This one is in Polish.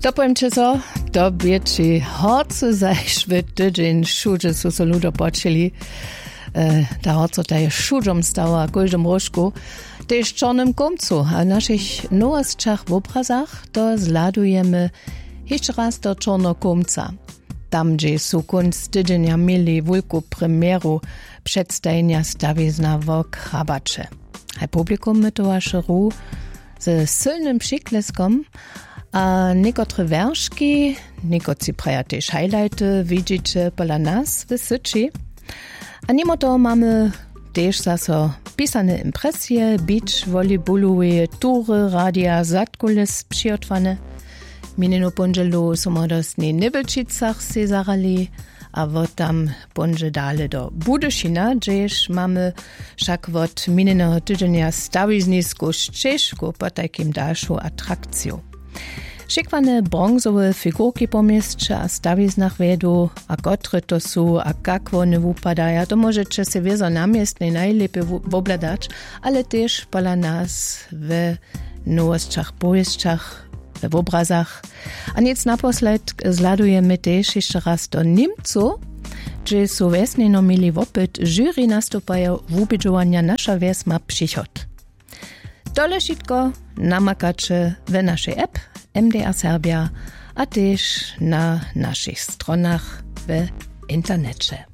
Dopowiem so, dobieči horce zajšve tydzień šudže su so ludo počeli. Ta horco ta je šudžom stała koždom rožku, tež čornym komcu. A v našich nowosťach v obrazach to zladujemy jeszcze raz do čorno komca. Tam, gdzie su kunst tydzienia mieli wulku premieru przedstawienia stawizna w Krabacze. A publikum mytowasze ze silnym przykleskom, a niekotre werszki, niekotrzy praja też highlighty widzicie pola nas w Syczy. A mimo to mamy też zaso pisane impresje, beach, volleyballowe, tury, radia, zadkulis przyotwane. Minino ponželu so modostni Nebelčicach se zarali, a vod tam ponže dale do Budyšina, gdzież mamy však vod minino tydzienia stawiznisku Češku po takim dalszą atrakcją. Šikwane bronzowe figurki po mieście a stawiznach vedu, a kotre to su, a kak one upadaja, to możecie se wiezo namiestnej najlepiej wobladać, ale też pola nas w nowosťach, powieściach, w obrazach. A nic naposled zladujemy też jeszcze raz do Niemców, gdzie su wesnino mieli wopyt jury nastupają w ubidżowaniu nasza wes ma przychod. Tole wszystko namakacie w naszej app MDR Serbia, a też na naszych stronach w internecie.